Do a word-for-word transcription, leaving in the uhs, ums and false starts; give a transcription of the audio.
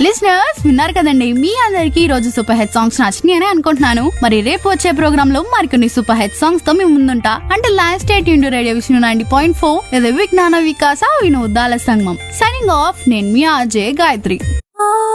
Listeners విన్నారు కదండి, మీ అందరికి ఈ రోజు సూపర్ హిట్ సాంగ్స్ నచ్చినాయి అని అనుకుంటున్నాను. మరి రేపు వచ్చే ప్రోగ్రామ్ లో మరికొన్ని సూపర్ హిట్ సాంగ్స్ తో మీ ముందుంటా. అంటే last state into radio Vishnu ninety point four ఇది విజ్ఞాన వికాస వినోదాల సంగమం. సైనింగ్ ఆఫ్, నేను మీ ఆర్జే గాయత్రి.